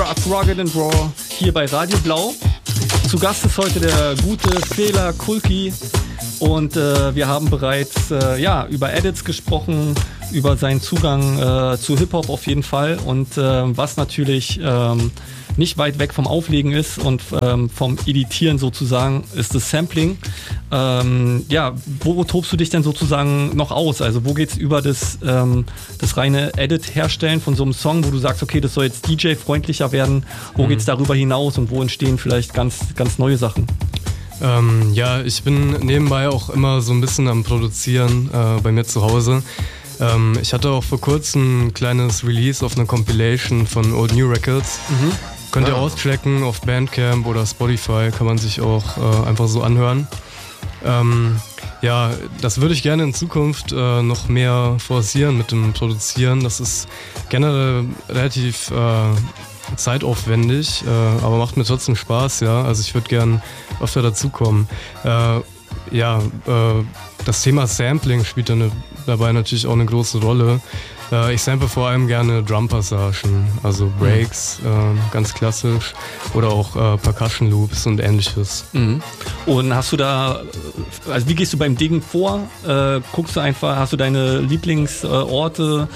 Rough, Rugged and Raw hier bei Radio Blau. Zu Gast ist heute der gute Fela Kulki und wir haben bereits über Edits gesprochen, über seinen Zugang zu Hip-Hop auf jeden Fall und was natürlich nicht weit weg vom Auflegen ist und vom Editieren sozusagen, ist das Sampling. Wo tobst du dich denn sozusagen noch aus? Also wo geht's über das reine Edit-Herstellen von so einem Song, wo du sagst, okay, das soll jetzt DJ-freundlicher werden. Wo geht's darüber hinaus und wo entstehen vielleicht ganz, ganz neue Sachen? Ich bin nebenbei auch immer so ein bisschen am Produzieren bei mir zu Hause. Ich hatte auch vor kurzem ein kleines Release auf einer Compilation von Old New Records. Könnt ihr auschecken auf Bandcamp oder Spotify, kann man sich auch einfach so anhören. Das würde ich gerne in Zukunft noch mehr forcieren mit dem Produzieren. Das ist generell relativ zeitaufwendig, aber macht mir trotzdem Spaß, ja. Also ich würde gern öfter dazukommen. Das Thema Sampling spielt dabei natürlich auch eine große Rolle. Ich sample vor allem gerne Drum-Passagen, also Breaks, ganz klassisch, oder auch Percussion Loops und ähnliches. Und hast du da, also wie gehst du beim Diggen vor? Guckst du einfach, hast du deine Lieblingsorte?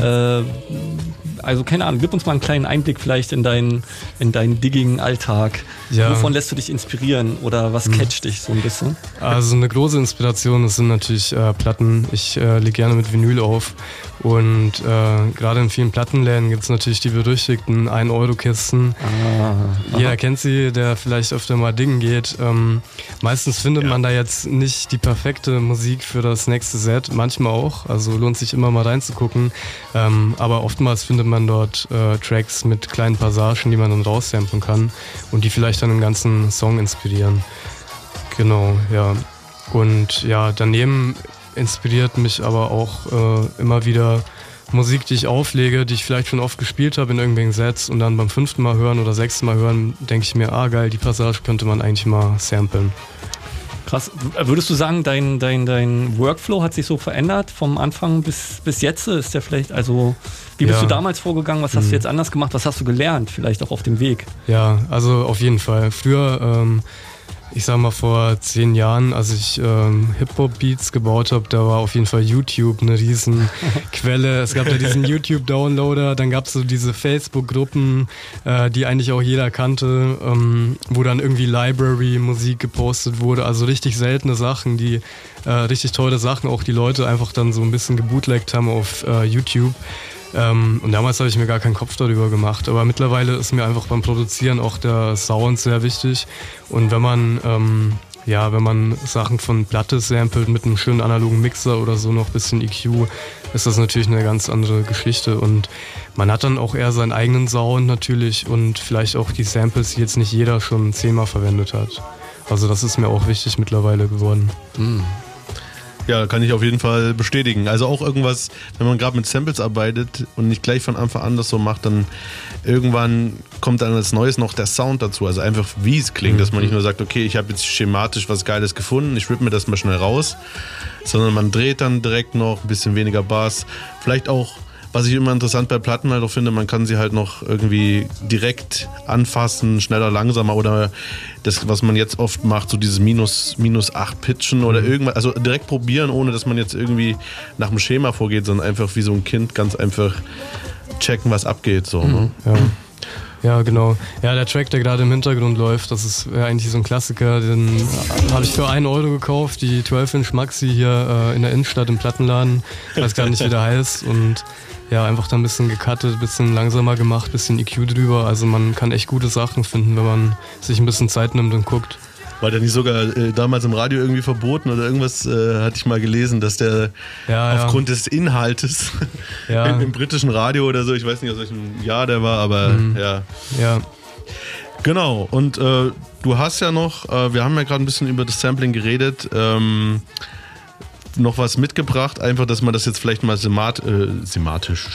Also keine Ahnung, gib uns mal einen kleinen Einblick vielleicht in deinen Digging-Alltag. Ja. Wovon lässt du dich inspirieren oder was catcht dich so ein bisschen? Also eine große Inspiration, das sind natürlich Platten. Ich lege gerne mit Vinyl auf und gerade in vielen Plattenläden gibt es natürlich die berüchtigten 1-Euro-Kisten. Jeder kennt sie, der vielleicht öfter mal diggen geht. Meistens findet man da jetzt nicht die perfekte Musik für das nächste Set, manchmal auch, also lohnt sich immer mal reinzugucken. Aber oftmals findet man dort Tracks mit kleinen Passagen, die man dann raussamplen kann und die vielleicht dann einen ganzen Song inspirieren. Genau, ja. Und ja, daneben inspiriert mich aber auch immer wieder Musik, die ich auflege, die ich vielleicht schon oft gespielt habe in irgendwelchen Sets und dann beim 5. Mal hören oder 6. Mal hören, denke ich mir, geil, die Passage könnte man eigentlich mal samplen. Krass. Würdest du sagen, dein Workflow hat sich so verändert vom Anfang bis jetzt? Ist der vielleicht, also wie bist du damals vorgegangen? Was hast du jetzt anders gemacht? Was hast du gelernt? Vielleicht auch auf dem Weg? Ja, also auf jeden Fall. Früher, ich sag mal vor 10 Jahren, als ich Hip-Hop-Beats gebaut habe, da war auf jeden Fall YouTube eine riesen Quelle. Es gab ja diesen YouTube-Downloader, dann gab es so diese Facebook-Gruppen, die eigentlich auch jeder kannte, wo dann irgendwie Library-Musik gepostet wurde, also richtig seltene Sachen, die richtig tolle Sachen, auch die Leute einfach dann so ein bisschen gebootlegt haben auf YouTube. Und damals habe ich mir gar keinen Kopf darüber gemacht, aber mittlerweile ist mir einfach beim Produzieren auch der Sound sehr wichtig und wenn man Sachen von Platte samplet mit einem schönen analogen Mixer oder so noch ein bisschen EQ, ist das natürlich eine ganz andere Geschichte und man hat dann auch eher seinen eigenen Sound natürlich und vielleicht auch die Samples, die jetzt nicht jeder schon 10-mal verwendet hat. Also das ist mir auch wichtig mittlerweile geworden. Ja, kann ich auf jeden Fall bestätigen. Also auch irgendwas, wenn man gerade mit Samples arbeitet und nicht gleich von Anfang an das so macht, dann irgendwann kommt dann als Neues noch der Sound dazu. Also einfach wie es klingt, dass man nicht nur sagt, okay, ich habe jetzt schematisch was Geiles gefunden, ich rippe mir das mal schnell raus, sondern man dreht dann direkt noch ein bisschen weniger Bass. Vielleicht auch, was ich immer interessant bei Platten halt auch finde, man kann sie halt noch irgendwie direkt anfassen, schneller, langsamer oder das, was man jetzt oft macht, so dieses minus 8 Pitchen oder irgendwas, also direkt probieren, ohne dass man jetzt irgendwie nach dem Schema vorgeht, sondern einfach wie so ein Kind ganz einfach checken, was abgeht. So, ne? Ja, genau. Ja, der Track, der gerade im Hintergrund läuft, das ist eigentlich so ein Klassiker, den habe ich für 1 Euro gekauft, die 12-Inch Maxi hier in der Innenstadt im Plattenladen, ich weiß gar nicht, wie der heißt und ja, einfach da ein bisschen gecuttet, ein bisschen langsamer gemacht, ein bisschen EQ drüber. Also man kann echt gute Sachen finden, wenn man sich ein bisschen Zeit nimmt und guckt. War der nicht sogar damals im Radio irgendwie verboten oder irgendwas, hatte ich mal gelesen, dass der aufgrund des Inhaltes im britischen Radio oder so, ich weiß nicht, aus welchem Jahr der war, aber ja. Genau, und du hast ja noch, wir haben ja gerade ein bisschen über das Sampling geredet, noch was mitgebracht, einfach, dass man das jetzt vielleicht mal semantisch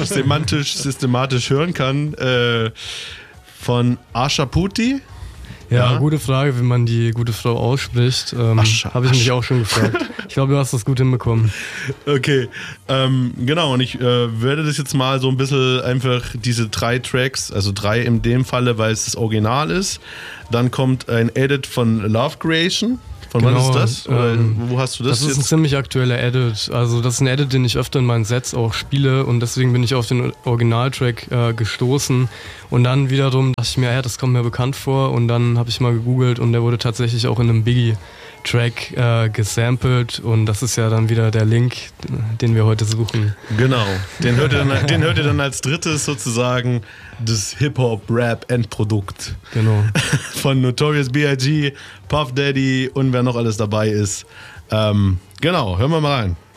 systematisch hören kann. Von Asha Putti. Ja, gute Frage, wie man die gute Frau ausspricht. Habe ich mich auch schon gefragt. Ich glaube, du hast das gut hinbekommen. Okay, genau, und ich werde das jetzt mal so ein bisschen einfach diese 3 Tracks, also 3 in dem Falle, weil es das Original ist. Dann kommt ein Edit von Love Creation. Von wann ist das? Oder wo hast du das jetzt? Das ist ein ziemlich aktueller Edit. Also das ist ein Edit, den ich öfter in meinen Sets auch spiele und deswegen bin ich auf den Originaltrack gestoßen. Und dann wiederum dachte ich mir, das kommt mir bekannt vor und dann habe ich mal gegoogelt und der wurde tatsächlich auch in einem Biggie-Track gesampelt und das ist ja dann wieder der Link, den wir heute suchen. Genau, den hört ihr dann als drittes sozusagen das Hip-Hop-Rap-Endprodukt. Genau. Von Notorious B.I.G., Puff Daddy und wer noch alles dabei ist. Genau, hören wir mal rein.